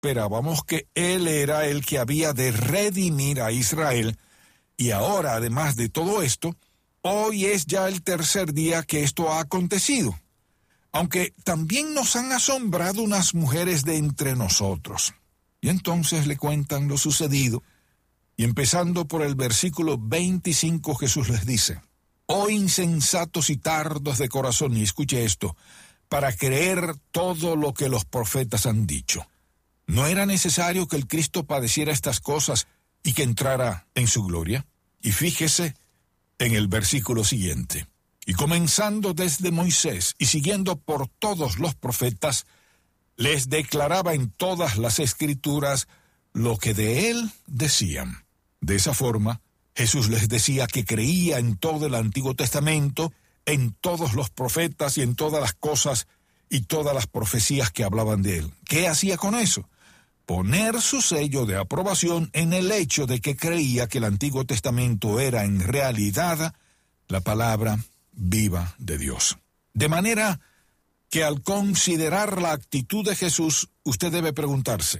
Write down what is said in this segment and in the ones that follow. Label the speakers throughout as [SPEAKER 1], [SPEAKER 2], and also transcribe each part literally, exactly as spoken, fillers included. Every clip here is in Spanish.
[SPEAKER 1] esperábamos que Él era el que había de redimir a Israel, y ahora, además de todo esto, hoy es ya el tercer día que esto ha acontecido. Aunque también nos han asombrado unas mujeres de entre nosotros. Y entonces le cuentan lo sucedido, y empezando por el versículo veinticinco, Jesús les dice: «Oh insensatos y tardos de corazón», y escuche esto, «para creer todo lo que los profetas han dicho. ¿No era necesario que el Cristo padeciera estas cosas y que entrara en su gloria?» Y fíjese en el versículo siguiente: «Y comenzando desde Moisés y siguiendo por todos los profetas, les declaraba en todas las escrituras lo que de él decían». De esa forma, Jesús les decía que creía en todo el Antiguo Testamento, en todos los profetas y en todas las cosas y todas las profecías que hablaban de él. ¿Qué hacía con eso? Poner su sello de aprobación en el hecho de que creía que el Antiguo Testamento era en realidad la palabra viva de Dios. De manera que al considerar la actitud de Jesús, usted debe preguntarse: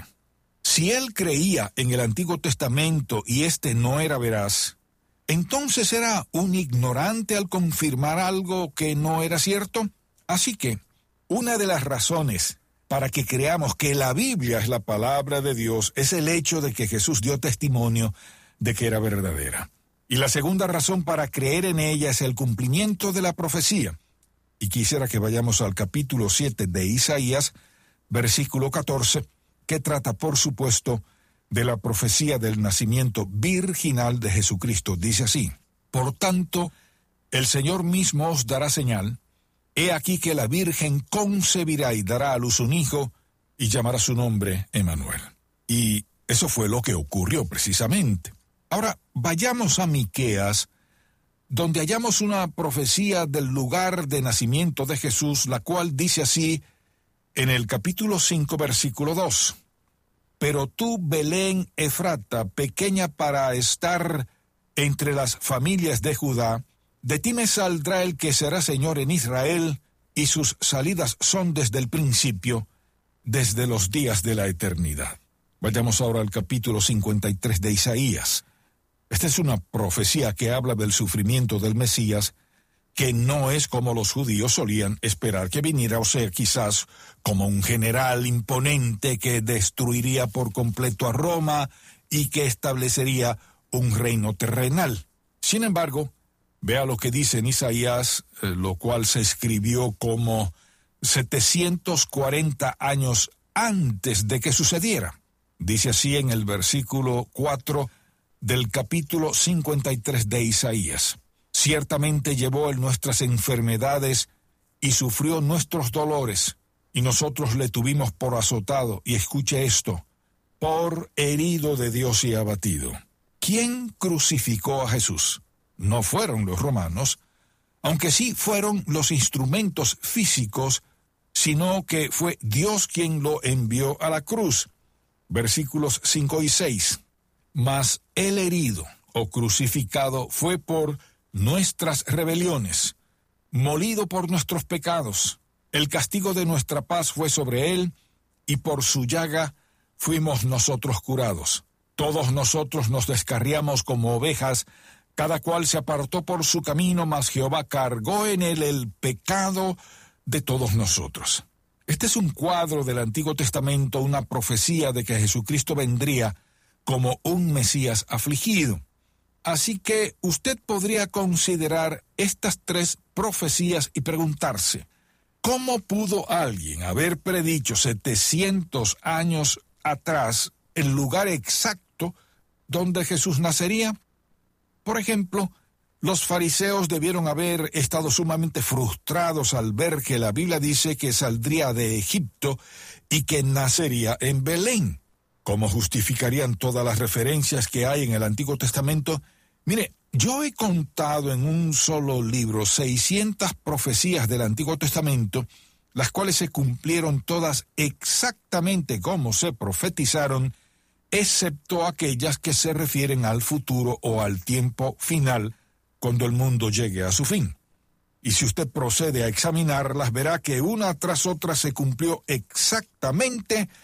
[SPEAKER 1] si él creía en el Antiguo Testamento y éste no era veraz, ¿entonces era un ignorante al confirmar algo que no era cierto? Así que, una de las razones para que creamos que la Biblia es la palabra de Dios es el hecho de que Jesús dio testimonio de que era verdadera. Y la segunda razón para creer en ella es el cumplimiento de la profecía. Y quisiera que vayamos al capítulo siete de Isaías, versículo catorce, que trata, por supuesto, de la profecía del nacimiento virginal de Jesucristo. Dice así: «Por tanto, el Señor mismo os dará señal. He aquí que la Virgen concebirá y dará a luz un hijo, y llamará su nombre Emmanuel». Y eso fue lo que ocurrió precisamente. Ahora, vayamos a Miqueas, donde hallamos una profecía del lugar de nacimiento de Jesús, la cual dice así en el capítulo cinco, versículo dos: «Pero tú, Belén Efrata, pequeña para estar entre las familias de Judá, de ti me saldrá el que será Señor en Israel, y sus salidas son desde el principio, desde los días de la eternidad». Vayamos ahora al capítulo cincuenta y tres de Isaías. Esta es una profecía que habla del sufrimiento del Mesías, que no es como los judíos solían esperar que viniera, o sea, quizás como un general imponente que destruiría por completo a Roma y que establecería un reino terrenal. Sin embargo, vea lo que dice en Isaías, eh, lo cual se escribió como setecientos cuarenta años antes de que sucediera. Dice así en el versículo cuatro del capítulo cincuenta y tres de Isaías: «Ciertamente llevó él nuestras enfermedades y sufrió nuestros dolores, y nosotros le tuvimos por azotado», y escuche esto, «por herido de Dios y abatido». ¿Quién crucificó a Jesús? No fueron los romanos, aunque sí fueron los instrumentos físicos, sino que fue Dios quien lo envió a la cruz. Versículos cinco y seis. «Mas el herido o crucificado fue por nuestras rebeliones, molido por nuestros pecados. El castigo de nuestra paz fue sobre él, y por su llaga fuimos nosotros curados. Todos nosotros nos descarriamos como ovejas, cada cual se apartó por su camino, mas Jehová cargó en él el pecado de todos nosotros». Este es un cuadro del Antiguo Testamento, una profecía de que Jesucristo vendría como un Mesías afligido. Así que usted podría considerar estas tres profecías y preguntarse: ¿cómo pudo alguien haber predicho setecientos años atrás el lugar exacto donde Jesús nacería? Por ejemplo, los fariseos debieron haber estado sumamente frustrados al ver que la Biblia dice que saldría de Egipto y que nacería en Belén. ¿Cómo justificarían todas las referencias que hay en el Antiguo Testamento? Mire, yo he contado en un solo libro seiscientas profecías del Antiguo Testamento, las cuales se cumplieron todas exactamente como se profetizaron, excepto aquellas que se refieren al futuro o al tiempo final, cuando el mundo llegue a su fin. Y si usted procede a examinarlas, verá que una tras otra se cumplió exactamente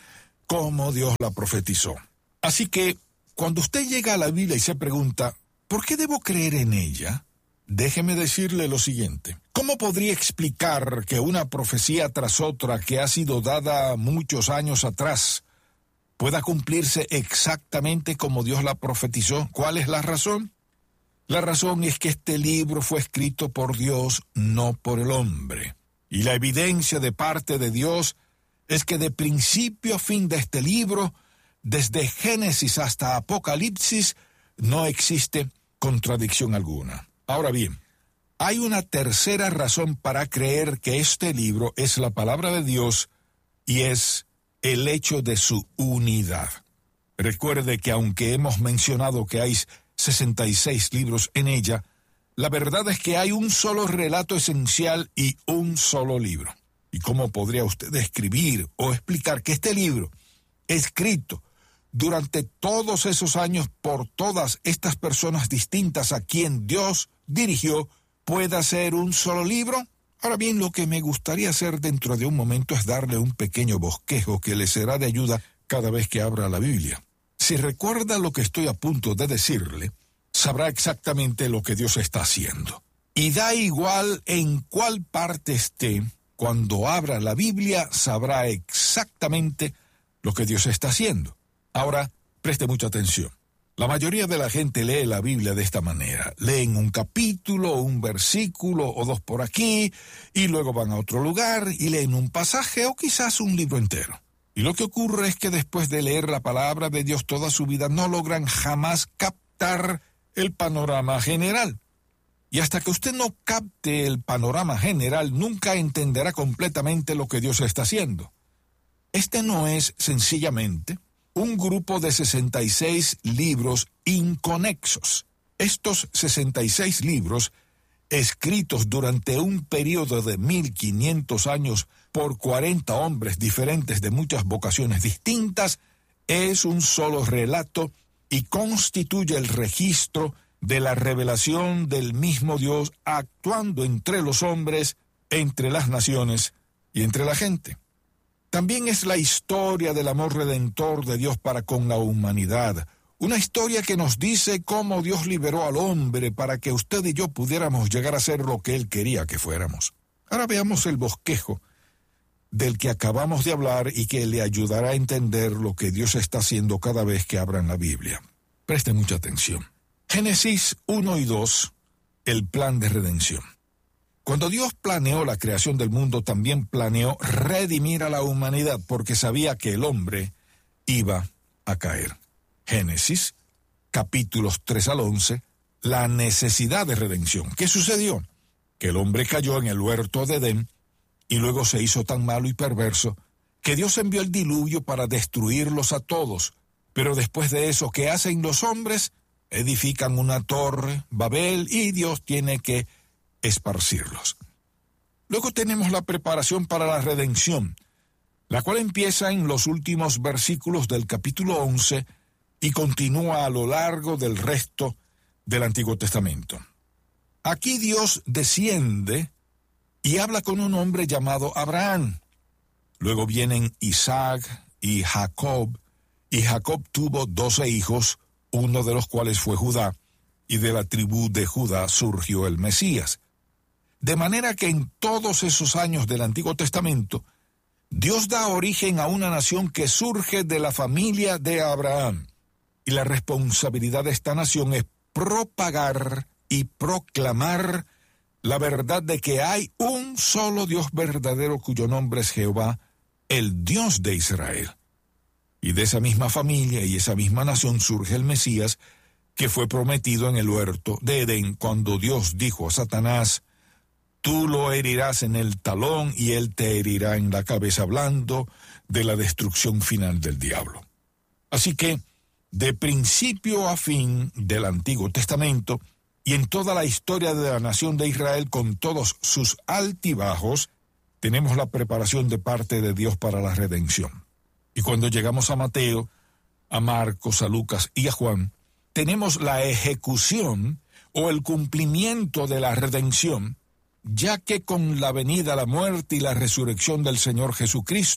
[SPEAKER 1] como Dios la profetizó. Así que, cuando usted llega a la Biblia y se pregunta, ¿por qué debo creer en ella? Déjeme decirle lo siguiente. ¿Cómo podría explicar que una profecía tras otra que ha sido dada muchos años atrás pueda cumplirse exactamente como Dios la profetizó? ¿Cuál es la razón? La razón es que este libro fue escrito por Dios, no por el hombre. Y la evidencia de parte de Dios es que de principio a fin de este libro, desde Génesis hasta Apocalipsis, no existe contradicción alguna. Ahora bien, hay una tercera razón para creer que este libro es la palabra de Dios y es el hecho de su unidad. Recuerde que aunque hemos mencionado que hay sesenta y seis libros en ella, la verdad es que hay un solo relato esencial y un solo libro. ¿Y cómo podría usted describir o explicar que este libro, escrito durante todos esos años por todas estas personas distintas a quien Dios dirigió, pueda ser un solo libro? Ahora bien, lo que me gustaría hacer dentro de un momento es darle un pequeño bosquejo que le será de ayuda cada vez que abra la Biblia. Si recuerda lo que estoy a punto de decirle, sabrá exactamente lo que Dios está haciendo. Y da igual en cuál parte esté, cuando abra la Biblia sabrá exactamente lo que Dios está haciendo. Ahora, preste mucha atención. La mayoría de la gente lee la Biblia de esta manera. Leen un capítulo, un versículo o dos por aquí, y luego van a otro lugar y leen un pasaje o quizás un libro entero. Y lo que ocurre es que después de leer la palabra de Dios toda su vida, no logran jamás captar el panorama general. Y hasta que usted no capte el panorama general, nunca entenderá completamente lo que Dios está haciendo. Este no es sencillamente un grupo de sesenta y seis libros inconexos. Estos sesenta y seis libros, escritos durante un periodo de mil quinientos años por cuarenta hombres diferentes de muchas vocaciones distintas, es un solo relato y constituye el registro de la revelación del mismo Dios actuando entre los hombres, entre las naciones y entre la gente. También es la historia del amor redentor de Dios para con la humanidad, una historia que nos dice cómo Dios liberó al hombre para que usted y yo pudiéramos llegar a ser lo que Él quería que fuéramos. Ahora veamos el bosquejo del que acabamos de hablar y que le ayudará a entender lo que Dios está haciendo cada vez que abran la Biblia. Preste mucha atención. Génesis uno y dos, el plan de redención. Cuando Dios planeó la creación del mundo, también planeó redimir a la humanidad porque sabía que el hombre iba a caer. Génesis, capítulos tres al once, la necesidad de redención. ¿Qué sucedió? Que el hombre cayó en el huerto de Edén y luego se hizo tan malo y perverso que Dios envió el diluvio para destruirlos a todos. Pero después de eso, ¿qué hacen los hombres? Edifican una torre, Babel, y Dios tiene que esparcirlos. Luego tenemos la preparación para la redención, la cual empieza en los últimos versículos del capítulo once y continúa a lo largo del resto del Antiguo Testamento. Aquí Dios desciende y habla con un hombre llamado Abraham. Luego vienen Isaac y Jacob, y Jacob tuvo doce hijos, uno de los cuales fue Judá, y de la tribu de Judá surgió el Mesías. De manera que en todos esos años del Antiguo Testamento, Dios da origen a una nación que surge de la familia de Abraham. Y la responsabilidad de esta nación es propagar y proclamar la verdad de que hay un solo Dios verdadero cuyo nombre es Jehová, el Dios de Israel. Y de esa misma familia y esa misma nación surge el Mesías, que fue prometido en el huerto de Edén cuando Dios dijo a Satanás: tú lo herirás en el talón y él te herirá en la cabeza, hablando de la destrucción final del diablo. Así que, de principio a fin del Antiguo Testamento y en toda la historia de la nación de Israel con todos sus altibajos, tenemos la preparación de parte de Dios para la redención. Y cuando llegamos a Mateo, a Marcos, a Lucas y a Juan, tenemos la ejecución o el cumplimiento de la redención, ya que con la venida, la muerte y la resurrección del Señor Jesucristo,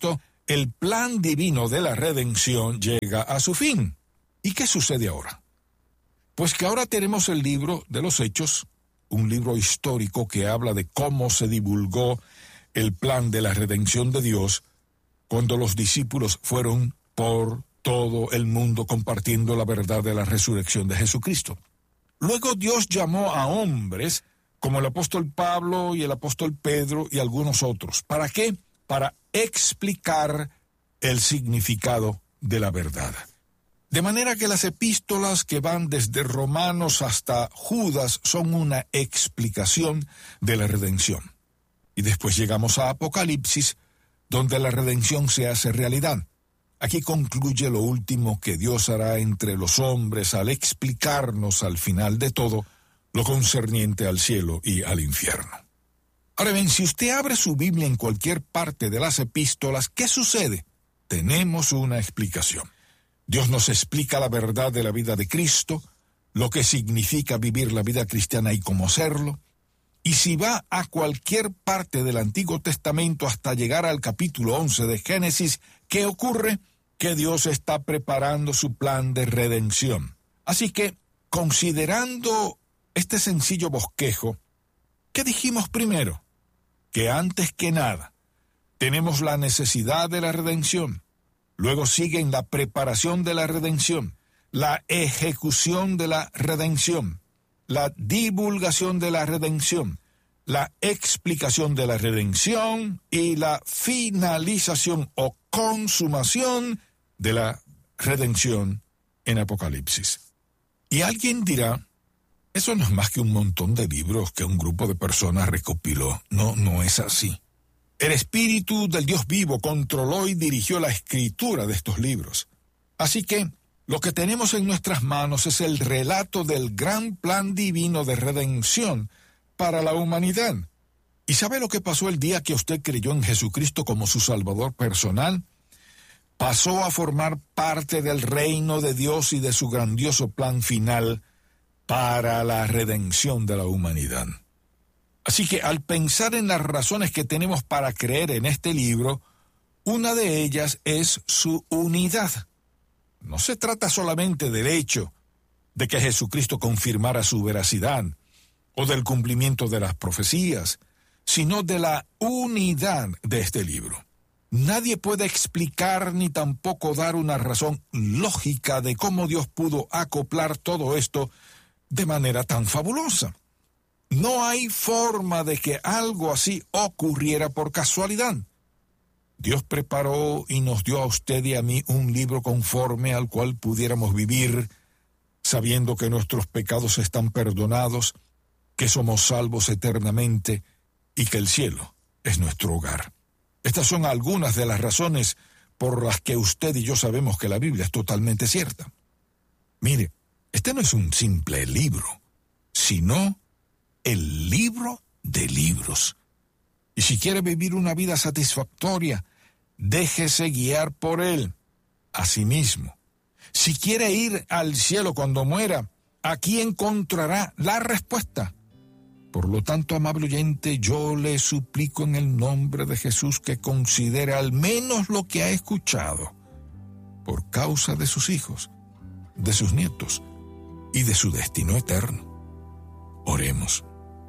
[SPEAKER 1] el plan divino de la redención llega a su fin. ¿Y qué sucede ahora? Pues que ahora tenemos el libro de los Hechos, un libro histórico que habla de cómo se divulgó el plan de la redención de Dios cuando los discípulos fueron por todo el mundo compartiendo la verdad de la resurrección de Jesucristo. Luego Dios llamó a hombres como el apóstol Pablo y el apóstol Pedro y algunos otros. ¿Para qué? Para explicar el significado de la verdad. De manera que las epístolas que van desde Romanos hasta Judas son una explicación de la redención. Y después llegamos a Apocalipsis, donde la redención se hace realidad. Aquí concluye lo último que Dios hará entre los hombres al explicarnos al final de todo lo concerniente al cielo y al infierno. Ahora bien, si usted abre su Biblia en cualquier parte de las epístolas, ¿qué sucede? Tenemos una explicación. Dios nos explica la verdad de la vida de Cristo, lo que significa vivir la vida cristiana y cómo hacerlo. Y si va a cualquier parte del Antiguo Testamento hasta llegar al capítulo once de Génesis, ¿qué ocurre? Que Dios está preparando su plan de redención. Así que, considerando este sencillo bosquejo, ¿qué dijimos primero? Que antes que nada, tenemos la necesidad de la redención. Luego siguen la preparación de la redención, la ejecución de la redención, la divulgación de la redención, la explicación de la redención y la finalización o consumación de la redención en Apocalipsis. Y alguien dirá, eso no es más que un montón de libros que un grupo de personas recopiló. No, no es así. El Espíritu del Dios vivo controló y dirigió la escritura de estos libros. Así que lo que tenemos en nuestras manos es el relato del gran plan divino de redención para la humanidad. ¿Y sabe lo que pasó el día que usted creyó en Jesucristo como su Salvador personal? Pasó a formar parte del reino de Dios y de su grandioso plan final para la redención de la humanidad. Así que al pensar en las razones que tenemos para creer en este libro, una de ellas es su unidad. No se trata solamente del hecho de que Jesucristo confirmara su veracidad o del cumplimiento de las profecías, sino de la unidad de este libro. Nadie puede explicar ni tampoco dar una razón lógica de cómo Dios pudo acoplar todo esto de manera tan fabulosa. No hay forma de que algo así ocurriera por casualidad. Dios preparó y nos dio a usted y a mí un libro conforme al cual pudiéramos vivir, sabiendo que nuestros pecados están perdonados, que somos salvos eternamente y que el cielo es nuestro hogar. Estas son algunas de las razones por las que usted y yo sabemos que la Biblia es totalmente cierta. Mire, este no es un simple libro, sino el libro de libros. Y si quiere vivir una vida satisfactoria, déjese guiar por él. Asimismo, si quiere ir al cielo cuando muera, aquí encontrará la respuesta. Por lo tanto, amable oyente, yo le suplico en el nombre de Jesús que considere al menos lo que ha escuchado, por causa de sus hijos, de sus nietos y de su destino eterno. Oremos.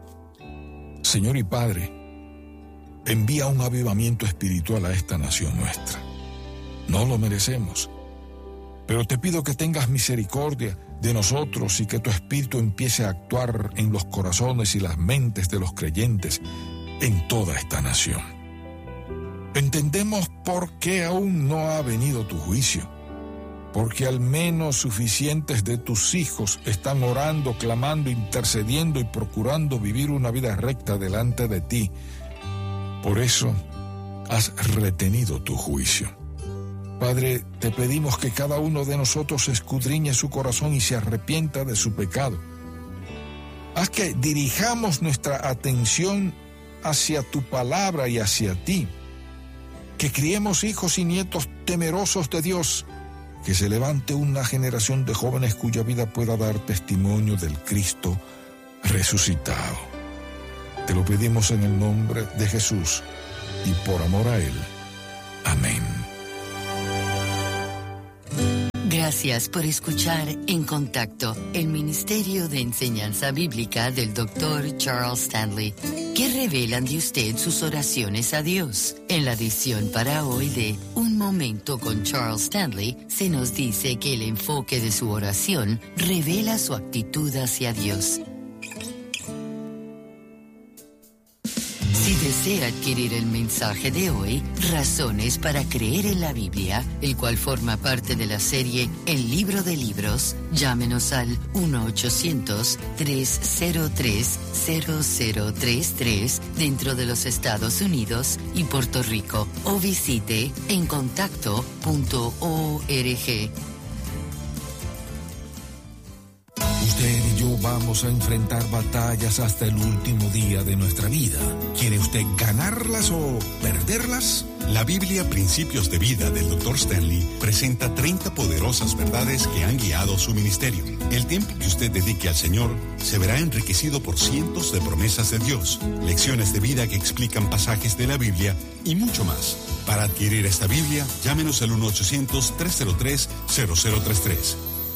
[SPEAKER 1] Señor y Padre, envía un avivamiento espiritual a esta nación nuestra. No lo merecemos, pero te pido que tengas misericordia de nosotros y que tu Espíritu empiece a actuar en los corazones y las mentes de los creyentes en toda esta nación. Entendemos por qué aún no ha venido tu juicio, porque al menos suficientes de tus hijos están orando, clamando, intercediendo y procurando vivir una vida recta delante de ti. Por eso has retenido tu juicio. Padre, te pedimos que cada uno de nosotros escudriñe su corazón y se arrepienta de su pecado. Haz que dirijamos nuestra atención hacia tu palabra y hacia ti. Que criemos hijos y nietos temerosos de Dios. Que se levante una generación de jóvenes cuya vida pueda dar testimonio del Cristo resucitado. Te lo pedimos en el nombre de Jesús y por amor a Él. Amén.
[SPEAKER 2] Gracias por escuchar En Contacto, el Ministerio de Enseñanza Bíblica del doctor Charles Stanley, que revelan de usted sus oraciones a Dios. En la edición para hoy de Un Momento con Charles Stanley, se nos dice que el enfoque de su oración revela su actitud hacia Dios. Si desea adquirir el mensaje de hoy, Razones para Creer en la Biblia, el cual forma parte de la serie El Libro de Libros, llámenos al uno ochocientos, tres cero tres, cero cero tres tres dentro de los Estados Unidos y Puerto Rico o visite en contacto punto org.
[SPEAKER 1] Usted y yo vamos a enfrentar batallas hasta el último día de nuestra vida. ¿Quiere usted ganarlas o perderlas?
[SPEAKER 3] La Biblia Principios de Vida del doctor Stanley presenta treinta poderosas verdades que han guiado su ministerio. El tiempo que usted dedique al Señor se verá enriquecido por cientos de promesas de Dios, lecciones de vida que explican pasajes de la Biblia y mucho más. Para adquirir esta Biblia, llámenos al uno ochocientos, tres cero tres, cero cero tres tres.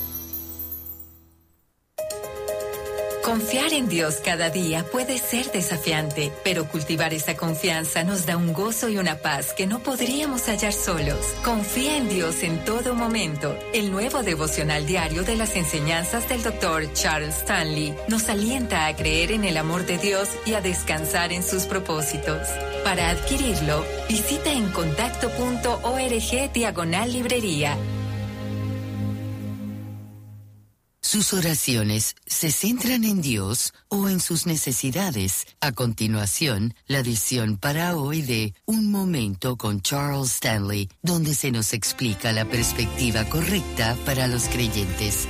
[SPEAKER 4] Confiar en Dios cada día puede ser desafiante, pero cultivar esa confianza nos da un gozo y una paz que no podríamos hallar solos. Confía en Dios en todo momento. El nuevo devocional diario de las enseñanzas del doctor Charles Stanley nos alienta a creer en el amor de Dios y a descansar en sus propósitos. Para adquirirlo, visita en contacto punto org diagonal librería.
[SPEAKER 2] ¿Sus oraciones se centran en Dios o en sus necesidades? A continuación, la edición para hoy de Un Momento con Charles Stanley, donde se nos explica la perspectiva correcta para los creyentes.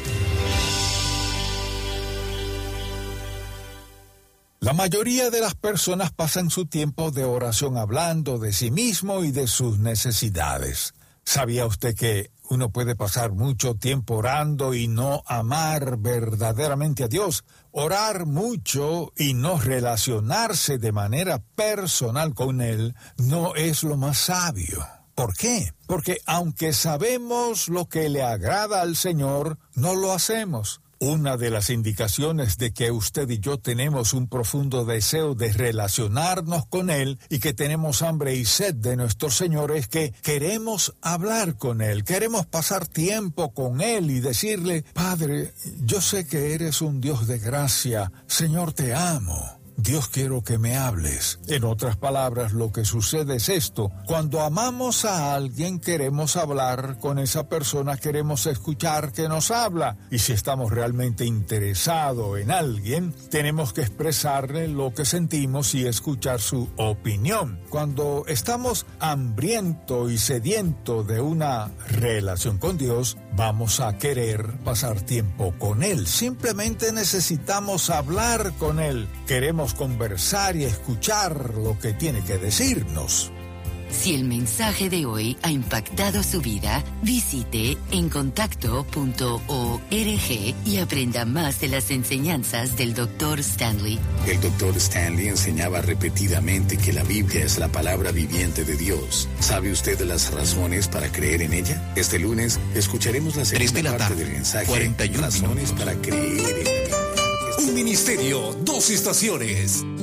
[SPEAKER 1] La mayoría de las personas pasan su tiempo de oración hablando de sí mismo y de sus necesidades. ¿Sabía usted que uno puede pasar mucho tiempo orando y no amar verdaderamente a Dios? Orar mucho y no relacionarse de manera personal con Él no es lo más sabio. ¿Por qué? Porque aunque sabemos lo que le agrada al Señor, no lo hacemos. Una de las indicaciones de que usted y yo tenemos un profundo deseo de relacionarnos con Él y que tenemos hambre y sed de nuestro Señor es que queremos hablar con Él, queremos pasar tiempo con Él y decirle: Padre, yo sé que eres un Dios de gracia, Señor, te amo. Dios, quiero que me hables. En otras palabras, lo que sucede es esto: cuando amamos a alguien, queremos hablar con esa persona, queremos escuchar que nos habla. Y si estamos realmente interesados en alguien, tenemos que expresarle lo que sentimos y escuchar su opinión. Cuando estamos hambriento y sediento de una relación con Dios, vamos a querer pasar tiempo con Él. Simplemente necesitamos hablar con Él. Queremos conversar y escuchar lo que tiene que decirnos.
[SPEAKER 2] Si el mensaje de hoy ha impactado su vida, visite en contacto punto org y aprenda más de las enseñanzas del doctor Stanley.
[SPEAKER 5] El doctor Stanley enseñaba repetidamente que la Biblia es la palabra viviente de Dios. ¿Sabe usted las razones para creer en ella? Este lunes escucharemos la segunda la parte del mensaje
[SPEAKER 6] cuarenta y uno
[SPEAKER 5] Razones
[SPEAKER 6] minutos.
[SPEAKER 5] para creer en la Biblia.
[SPEAKER 6] Un ministerio, dos estaciones.